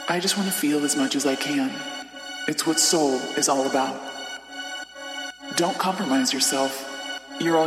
I just want to feel as much as I can. It's what soul is all about. Don't compromise yourself. You're all